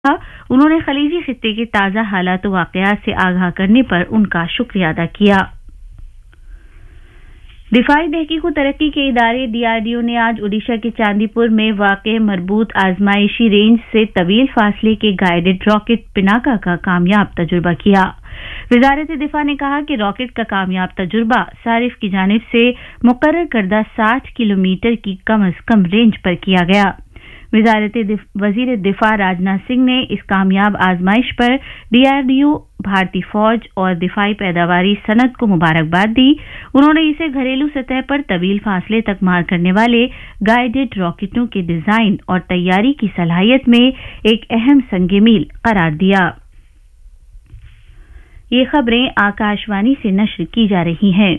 उन्होंने खलीजी खित्ते के ताज़ा हालात व वाक़यात से आगाह करने पर उनका शुक्रिया अदा किया। दिफाई तहकीक व तरक्की के इदारे DRDO ने आज ओडिशा के चांदीपुर में वाक़े मरबूत आजमाइशी रेंज से तवील फासले के गाइडेड रॉकेट पिनाका का कामयाब तजुर्बा किया। वज़ारत दिफा ने कहा कि रॉकेट का कामयाब तजुर्बा सारिफ की जानिब से मुकर्रर करदा 60 किलोमीटर की कम अज कम रेंज पर किया गया। वज़ीर दिफा राजनाथ सिंह ने इस कामयाब आजमाइश पर DRDO, भारतीय फौज और दिफाई पैदावारी सनत को मुबारकबाद दी। उन्होंने इसे घरेलू सतह पर तवील फासले तक मार करने वाले गाइडेड रॉकेटों के डिजाइन और तैयारी की सलाहियत में एक अहम संगे मील करार दिया। ये खबरें आकाशवाणी से नश्र की जा रही हैं।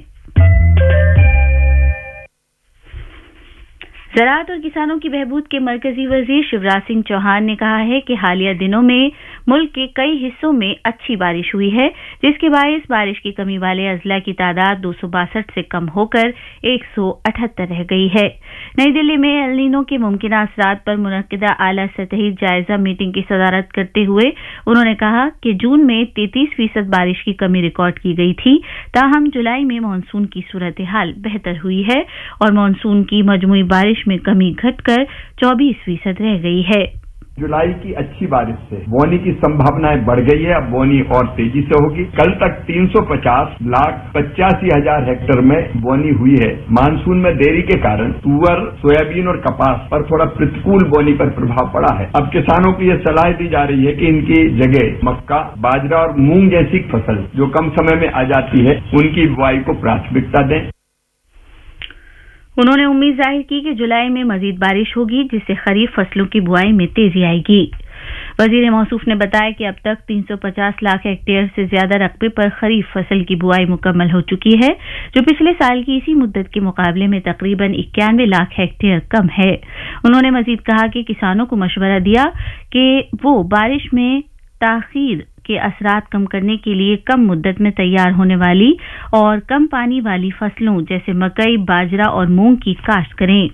ज़राअत और किसानों की बहबूद के मरकजी वजीर शिवराज सिंह चौहान ने कहा है कि हालिया दिनों में मुल्क के कई हिस्सों में अच्छी बारिश हुई है, जिसके बायस बारिश की कमी वाले अजला की तादाद 262 से कम होकर 178 रह गई है। नई दिल्ली में एल नीनो के मुमकिन असरात पर मुनक्किदा आला सतही जायजा मीटिंग की सदारत करते हुए उन्होंने कहा कि जून में 33% बारिश की कमी रिकॉर्ड की गई थी, ताहम जुलाई में मानसून की सूरत हाल बेहतर हुई है और मानसून की मजमूई बारिश में कमी घटकर 24% रह गई है। जुलाई की अच्छी बारिश से बोनी की संभावनाएं बढ़ गई है। अब बोनी और तेजी से होगी। कल तक 350,85,000 हेक्टेयर में बोनी हुई है। मानसून में देरी के कारण तुअर, सोयाबीन और कपास पर थोड़ा प्रतिकूल बोनी पर प्रभाव पड़ा है। अब किसानों को यह सलाह दी जा रही है कि इनकी जगह मक्का, बाजरा और मूंग जैसी फसल जो कम समय में आ जाती है, उनकी बुआई को प्राथमिकता दें। उन्होंने उम्मीद जाहिर की कि जुलाई में मजीद बारिश होगी, जिससे खरीफ फसलों की बुआई में तेजी आएगी। वजीर मौसूफ ने बताया कि अब तक 350 लाख हेक्टेयर से ज्यादा रकबे पर खरीफ फसल की बुआई मुकम्मल हो चुकी है, जो पिछले साल की इसी मुद्दत के मुकाबले में तकरीबन 91 लाख हेक्टेयर कम है। उन्होंने मजीद कहा कि किसानों को मशवरा दिया कि वो बारिश में ताखीर के असरात कम करने के लिए कम मुद्दत में तैयार होने वाली और कम पानी वाली फसलों जैसे मकई, बाजरा और मूंग की काश्त करें।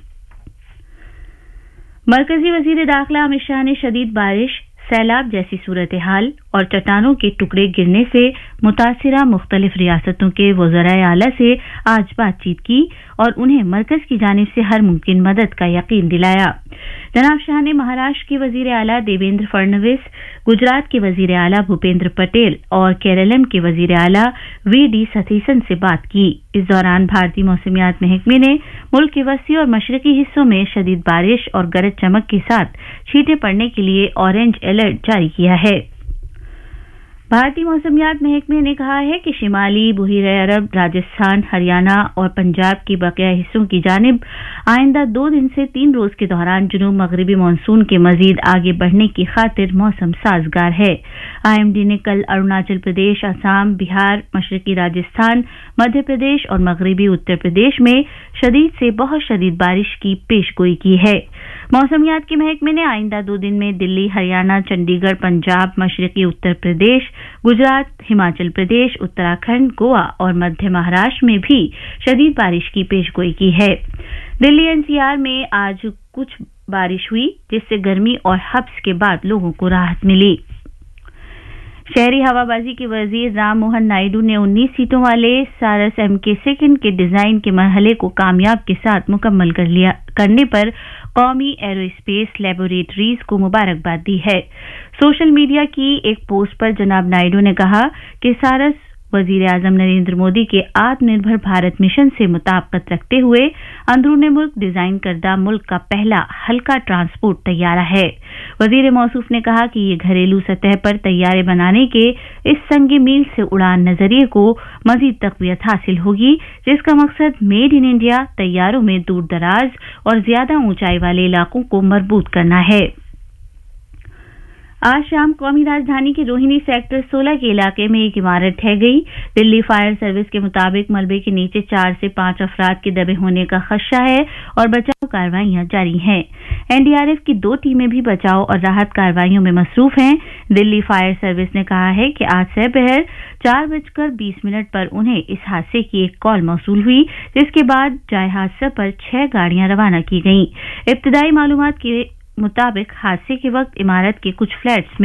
मरकजी वजीर दाखिला अमित शाह ने शदीद बारिश, सैलाब जैसी सूरत हाल और चट्टानों के टुकड़े गिरने से मुतासिरा मुख्तलिफ रियासतों के वज़राए आला से आज बातचीत की और उन्हें मरकज की जानिब से हर मुमकिन मदद का यकीन दिलाया। जनाब शाह ने महाराष्ट्र के वजीर आला देवेंद्र फडणवीस, गुजरात के वजीर आला भूपेंद्र पटेल और केरलम के वजीर आला VD सतीसन से बात की। इस दौरान भारतीय मौसमियात महकमे ने मुल्क के वसी और मशरकी हिस्सों में शदीद बारिश और गरज चमक के साथ छींटे पड़ने के लिए ऑरेंज अलर्ट जारी किया है। भारतीय मौसमियात महकमे ने कहा है कि शिमाली बुहीरे अरब, राजस्थान, हरियाणा और पंजाब के बकिया हिस्सों की जानिब आइंदा 2 दिन से 3 रोज के दौरान जुनूब मगरिबी मानसून के मजीद आगे बढ़ने की खातिर मौसम साजगार है। IMD ने कल अरुणाचल प्रदेश, असम, बिहार, मशरकी राजस्थान, मध्य प्रदेश और मगरिबी उत्तर प्रदेश में शदीद से बहुत शदीद बारिश की पेशगोई की है। मौसमियात के महकमे ने आइंदा 2 दिन में दिल्ली, हरियाणा, चंडीगढ़, पंजाब, मशरकी उत्तर प्रदेश, गुजरात, हिमाचल प्रदेश, उत्तराखंड, गोवा और मध्य महाराष्ट्र में भी शदीद बारिश की पेशगोई की है। दिल्ली NCR में आज कुछ बारिश हुई, जिससे गर्मी और हब्स के बाद लोगों को राहत मिली। शहरी हवाबाजी के वजीर राम मोहन नायडू ने 19 सीटों वाले सारस MK2 के डिजाइन के मरहले को कामयाब के साथ मुकम्मल करने पर कौमी एरोस्पेस लेबोरेटरीज को मुबारकबाद दी है। सोशल मीडिया की एक पोस्ट पर जनाब नायडू ने कहा कि सारस वजीर आजम नरेंद्र मोदी के आत्मनिर्भर भारत मिशन से मुताबिकत रखते हुए अंदरूनी मुल्क डिजाइन करदा मुल्क का पहला हल्का ट्रांसपोर्ट तैयारा है। वजीर मौसूफ ने कहा कि ये घरेलू सतह पर तैयारे बनाने के इस संगे मील से उड़ान नजरिए को मजीद तकवीत हासिल होगी, जिसका मकसद मेड इन इंडिया तैयारों में दूर दराज और ज्यादा ऊंचाई वाले इलाकों को मजबूत करना है। आज शाम कौमी राजधानी के रोहिणी सेक्टर 16 के इलाके में एक इमारत ढह गई। दिल्ली फायर सर्विस के मुताबिक मलबे के नीचे 4 से 5 अफराद के दबे होने का खदशा है और बचाव कार्रवाइयां जारी हैं। NDRF की 2 टीमें भी बचाव और राहत कार्रवाइयों में मसरूफ हैं। दिल्ली फायर सर्विस ने कहा है कि आज दोपहर 4:20 पर उन्हें इस हादसे की एक कॉल मौसूल हुई, जिसके बाद जाए हादसे पर 6 गाड़ियां रवाना की गईं। इब्तिदाई मालूमात के मुताबिक हादसे के वक्त इमारत के कुछ फ्लैट्स में